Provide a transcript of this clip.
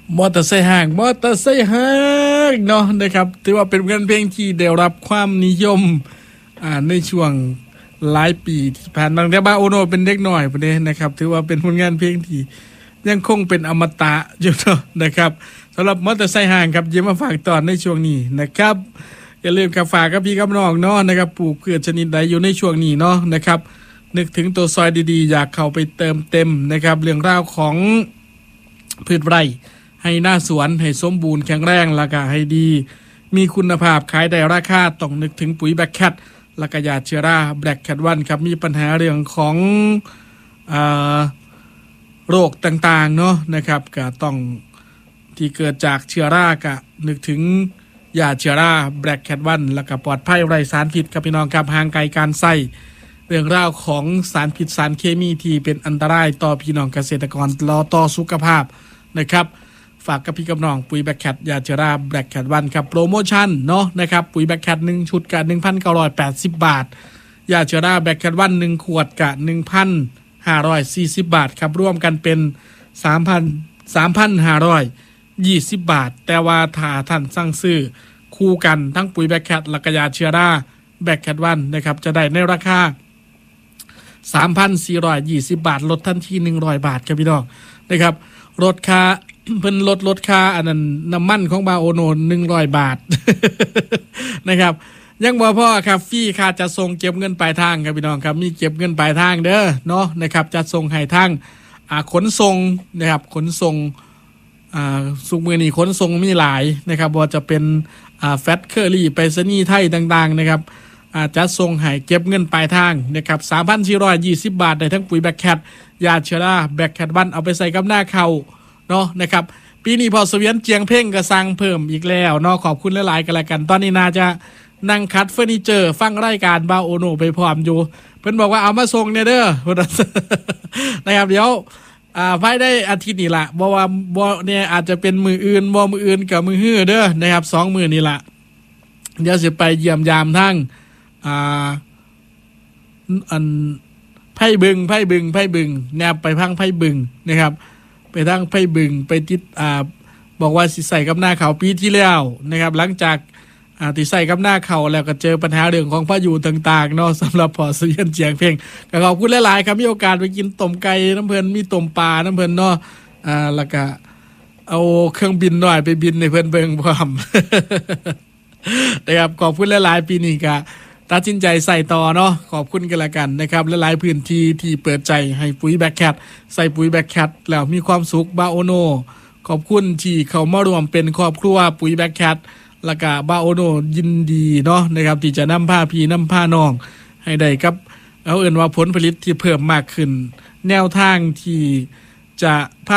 มอเตอร์ไซค์ห่างเนาะนะครับถือว่าเป็นงานเพลงที่ได้รับความนิยมในช่วงหลายปีที่ผ่านมาแต่บาโอโนเป็นเด็กน้อยประเด็นนะครับถือว่าเป็นผลงานเพลงที่ยังคงเป็นอมตะอยู่เนาะนะครับสำหรับมอเตอร์ไซค์ห่างครับยิ้มมาฝากตอนในช่วงนี้นะครับอย่าลืมกับฝากกับพี่กับน้องเนาะนะครับปลูกพืชชนิดใดอยู่ในช่วงนี้เนาะนะครับนึกถึงตัวซอยดีๆอยากเข้าไปเติมเต็มนะครับเรื่องราวของพืชไร่ให้หน้าสวนให้สมบูรณ์แข็งแรงแล้วก็ให้ดีมีคุณภาพขายได้ราคาต้องนึกถึงปุ๋ยแบล็คแคทแล้วก็ยาเชื้อราแบล็คแคทวันครับมีปัญหาเรื่องของโรคต่างๆเนาะนะครับก็ต้องที่เกิดจากเชื้อราก็นึกถึงยาเชื้อราแบล็คแคทวันแล้วก็ปลอดภัยไร้สารพิษครับพี่น้องครับห่างไกลการใช้เรื่องราวของสารพิษสารเคมีที่เป็นอันตรายต่อพี่น้องเกษตรกรต่อสุขภาพนะครับฝากกับพี่กับน้องปุ๋ยแบล็คแคทยาเชื้อราแบล็คแคทวันครับโปรโมชั่นเนาะนะครับปุ๋ยแบล็คแคท1ชุดกับ 1,980 บาทยาเชื้อราแบล็คแคทวัน1ขวดกับ 1,540 บาทครับรวมกันเป็น 3,520 บาทแต่ว่าถ้าท่านสั่งซื้อคู่กันทั้งปุ๋ยแบล็คแคทและยาเชื้อราแบล็คแคทวันนะครับจะได้ในราคา 3,420 บาทลดทันที100 บาทครับพี่น้องนะครับลดค่าเพิ่นลดค่าอันนั้นน้ำมันของบาโอโน100 บาท นะครับยังบ่พอครับฟรีค่าจัดส่งเก็บเงินปลายทางครับพี่น้องครับมีเก็บเงินปลายทางเด้อเนาะนะครับจัดส่งให้ทางขนส่งนะครับขนส่งสุกมือนี่ขนส่งมีหลายนะครับบ่จะเป็นแฟตเคอรี่ไปรษณีย์ไทยต่างๆนะครับจัดส่งให้เก็บเงินปลายทางนะครับ 3,420 บาทได้ทั้งปุ๋ยแบล็คแคทยาเชื้อราแบล็คแคทวันเอาไปใส่กับหน้าเข่าเนาะนะครับปีนี้พอเสวียนเจียงเพ่งก็สั่งเพิ่มอีกแล้วเนาะขอบคุณหลายๆกันละกันตอนนี้น่าจะนั่งคัดเฟอร์นิเจอร์ฟังรายการบาโอโนไปพร้อมอยู่เพิ่นบอกว่าเอามาส่งเนี่ยเด้อ นะครับเดี๋ยวภายได้อาทิตย์นี้ละบ่ว่าบ่เนี่ยอาจจะเป็นมืออื่นบ่มืออื่นกับมือฮื้อเด้อนะครับ2มื้อนี้ละเดี๋ยวสิไปเยี่ยมยามทั้งอันไผ่บึงแนบไปพังไผ่บึงนะครับไปทางไผ่บึงไปติดบอกว่าสิใส่กับหน้าเขาปีที่แล้วนะครับหลังจากที่ใส่กับหน้าเขาแล้วก็เจอปัญหาเรื่องของพายุต่างๆเนาะสำหรับพอเสียนเจียงเพ่งก็ขอบคุณหลายๆครับมีโอกาสไปกินต้มไก่น้ำเพิ่นมีต้มปลาน้ำเพิ่นเนาะแล้วก็เอาเครื่องบินหน่อยไปบินในเพิ่นเบิ่งพร้อม นะครับขอบคุณหลายๆปีนี้ก็ตัดสินใจใส่ต่อเนาะขอบคุณกันละกันนะครับหลายๆพื้นที่ที่เปิดใจให้ปุ๋ยแบล็คแคทใส่ปุ๋ยแบล็คแคทแล้วมีความสุขบาโอโนขอบคุณที่เขามารวมเป็นครอบครัวปุ๋ยแบล็คแคทแล้วก็บาโอโนยินดีเนาะนะครับที่จะนำพาพี่นำพาน้องให้ได้กับเอาเอิ้นว่าผลผลิตที่เพิ่มมากขึ้นแนวทางที่จะพา